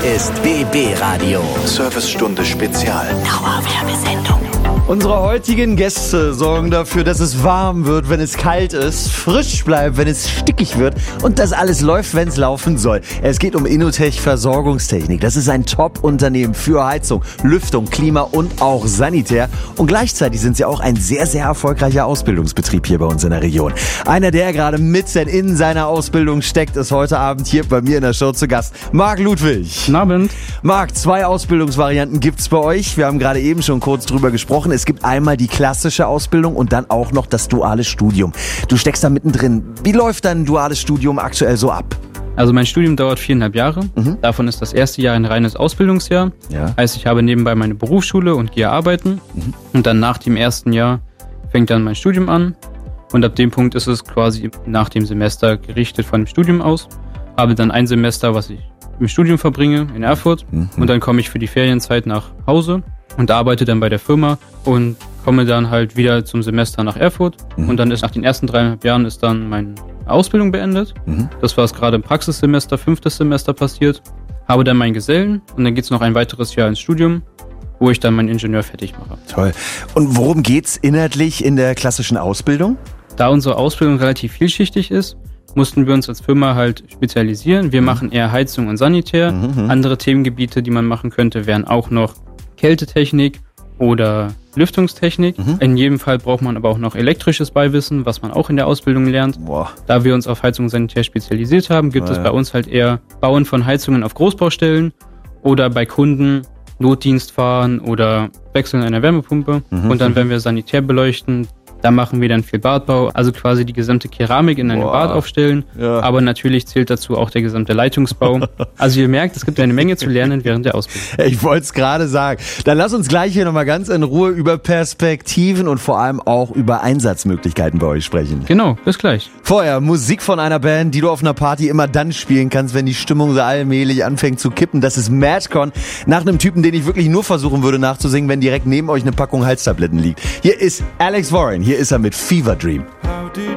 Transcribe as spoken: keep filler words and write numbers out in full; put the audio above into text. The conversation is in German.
ist B B Radio. Servicestunde Spezial. Dauerwerbesendung. Unsere heutigen Gäste sorgen dafür, dass es warm wird, wenn es kalt ist, frisch bleibt, wenn es stickig wird und dass alles läuft, wenn es laufen soll. Es geht um Innotech Versorgungstechnik. Das ist ein Top-Unternehmen für Heizung, Lüftung, Klima und auch Sanitär. Und gleichzeitig sind sie auch ein sehr, sehr erfolgreicher Ausbildungsbetrieb hier bei uns in der Region. Einer, der gerade mitten in seiner Ausbildung steckt, ist heute Abend hier bei mir in der Show zu Gast. Marc Ludwig. Guten Abend. Marc, zwei Ausbildungsvarianten gibt's bei euch. Wir haben gerade eben schon kurz drüber gesprochen. Es gibt einmal die klassische Ausbildung und dann auch noch das duale Studium. Du steckst da mittendrin. Wie läuft dein duales Studium aktuell so ab? Also mein Studium dauert viereinhalb Jahre. Mhm. Davon ist das erste Jahr ein reines Ausbildungsjahr. Ja. Heißt, ich habe nebenbei meine Berufsschule und gehe arbeiten. Mhm. Und dann nach dem ersten Jahr fängt dann mein Studium an. Und ab dem Punkt ist es quasi nach dem Semester gerichtet von dem Studium aus. Habe dann ein Semester, was ich im Studium verbringe in Erfurt. Mhm. Und dann komme ich für die Ferienzeit nach Hause und arbeite dann bei der Firma und komme dann halt wieder zum Semester nach Erfurt. Mhm. Und dann ist nach den ersten dreieinhalb Jahren ist dann meine Ausbildung beendet. Mhm. Das war es gerade im Praxissemester, fünftes Semester passiert. Habe dann meinen Gesellen und dann geht es noch ein weiteres Jahr ins Studium, wo ich dann meinen Ingenieur fertig mache. Toll. Und worum geht's inhaltlich in der klassischen Ausbildung? Da unsere Ausbildung relativ vielschichtig ist, mussten wir uns als Firma halt spezialisieren. Wir mhm. machen eher Heizung und Sanitär. Mhm. Andere Themengebiete, die man machen könnte, wären auch noch Kältetechnik oder Lüftungstechnik. Mhm. In jedem Fall braucht man aber auch noch elektrisches Beiwissen, was man auch in der Ausbildung lernt. Boah. Da wir uns auf Heizung und Sanitär spezialisiert haben, gibt ja, es bei uns halt eher Bauen von Heizungen auf Großbaustellen oder bei Kunden Notdienst fahren oder Wechseln einer Wärmepumpe. Mhm. Und dann, wenn wir Sanitär beleuchten, da machen wir dann viel Badbau, also quasi die gesamte Keramik in einem Boah. Bad aufstellen. Ja. Aber natürlich zählt dazu auch der gesamte Leitungsbau. Also ihr merkt, es gibt eine Menge zu lernen während der Ausbildung. Ich wollte es gerade sagen. Dann lass uns gleich hier nochmal ganz in Ruhe über Perspektiven und vor allem auch über Einsatzmöglichkeiten bei euch sprechen. Genau, bis gleich. Vorher Musik von einer Band, die du auf einer Party immer dann spielen kannst, wenn die Stimmung so allmählich anfängt zu kippen. Das ist Madcon. Nach einem Typen, den ich wirklich nur versuchen würde nachzusingen, wenn direkt neben euch eine Packung Halstabletten liegt. Hier ist Alex Warren. Hier ist er mit Fever Dream. How did